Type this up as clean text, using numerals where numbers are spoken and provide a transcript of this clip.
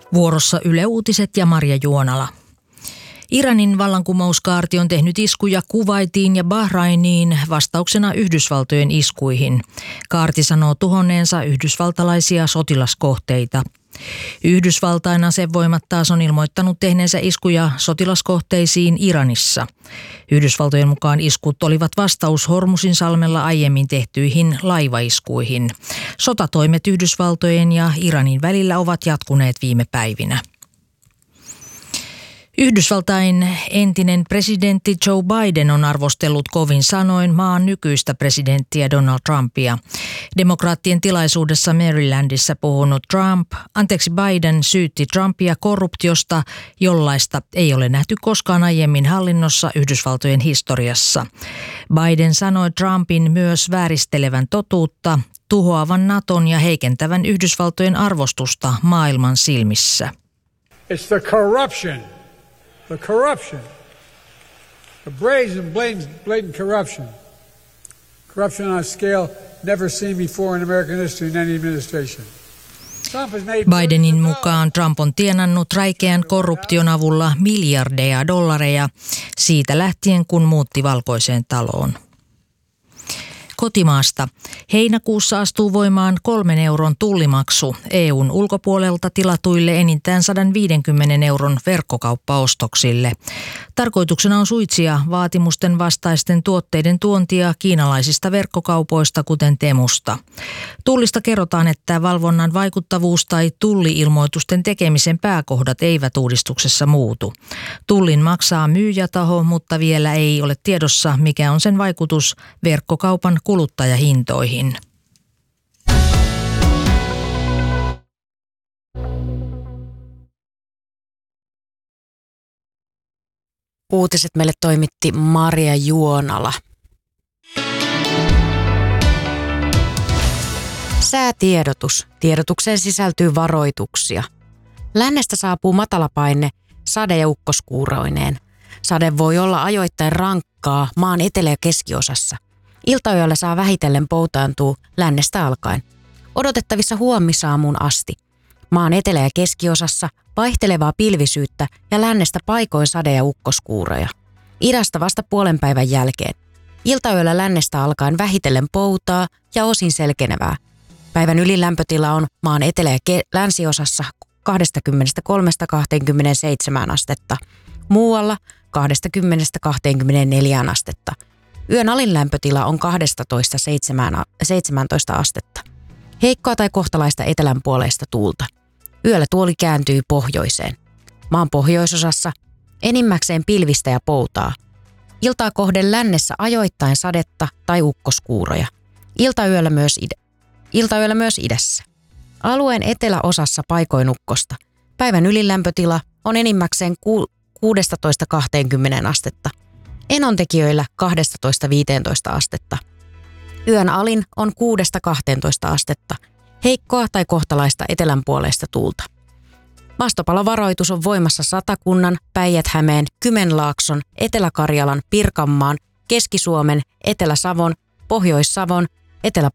Vuorossa Yle Uutiset ja Marja Juonala. Iranin vallankumouskaarti on tehnyt iskuja Kuwaitiin ja Bahrainiin vastauksena Yhdysvaltojen iskuihin. Kaarti sanoo tuhonneensa yhdysvaltalaisia sotilaskohteita. Yhdysvaltain asevoimat taas on ilmoittanut tehneensä iskuja sotilaskohteisiin Iranissa. Yhdysvaltojen mukaan iskut olivat vastaus Hormuzinsalmella aiemmin tehtyihin laivaiskuihin. Sotatoimet Yhdysvaltojen ja Iranin välillä ovat jatkuneet viime päivinä. Yhdysvaltain entinen presidentti Joe Biden on arvostellut kovin sanoin maan nykyistä presidenttiä Donald Trumpia. Demokraattien tilaisuudessa Marylandissa puhunut Biden syytti Trumpia korruptiosta, jollaista ei ole nähty koskaan aiemmin hallinnossa Yhdysvaltojen historiassa. Biden sanoi Trumpin myös vääristelevän totuutta, tuhoavan Naton ja heikentävän Yhdysvaltojen arvostusta maailman silmissä. It's the corruption. The corruption, the brazen, blatant corruption. Corruption on a scale never seen before in American history in any administration. Bidenin mukaan Trump on tienannut räikeän korruption avulla miljardeja dollareja siitä lähtien, kun muutti Valkoiseen taloon. Kotimaasta. Heinäkuussa astuu voimaan 3 euron tullimaksu EUn ulkopuolelta tilatuille enintään 150 euron verkkokauppaostoksille. Tarkoituksena on suitsia vaatimusten vastaisten tuotteiden tuontia kiinalaisista verkkokaupoista, kuten Temusta. Tullista kerrotaan, että valvonnan vaikuttavuus tai tulli-ilmoitusten tekemisen pääkohdat eivät uudistuksessa muutu. Tullin maksaa myyjätaho, mutta vielä ei ole tiedossa, mikä on sen vaikutus verkkokaupan kuluttajahintoihin. Uutiset meille toimitti Marja Juonala. Säätiedotus. Tiedotukseen sisältyy varoituksia. Lännestä saapuu matalapaine sade- ja ukkoskuuroineen. Sade voi olla ajoittain rankkaa maan etelä- ja keskiosassa. Iltayöllä saa vähitellen poutaantua lännestä alkaen. Odotettavissa huomisaamuun asti. Maan etelä- ja keskiosassa vaihtelevaa pilvisyyttä ja lännestä paikoin sade- ja ukkoskuuroja. Idästä vasta puolen päivän jälkeen. Iltayöllä lännestä alkaen vähitellen poutaa ja osin selkenevää. Päivän ylilämpötila on maan etelä- ja länsiosassa 23–27 astetta. Muualla 20–24 astetta. Yön alin lämpötila on 12–17 astetta. Heikkoa tai kohtalaista etelänpuoleista tuulta. Yöllä tuuli kääntyy pohjoiseen. Maan pohjoisosassa enimmäkseen pilvistä ja poutaa. Iltaa kohden lännessä ajoittain sadetta tai ukkoskuuroja. Iltayöllä myös idässä. Alueen eteläosassa paikoin ukkosta. Päivän ylilämpötila on enimmäkseen 16–20 astetta. Enontekijöillä 12–15 astetta. Yön alin on 6–12 astetta. Heikkoa tai kohtalaista etelänpuoleista tuulta. Mastopalovaroitus on voimassa Satakunnan, Päijät-Hämeen, Kymenlaakson, Etelä-Karjalan, Pirkanmaan, Keski-Suomen, Etelä-Savon, Pohjois-Savon,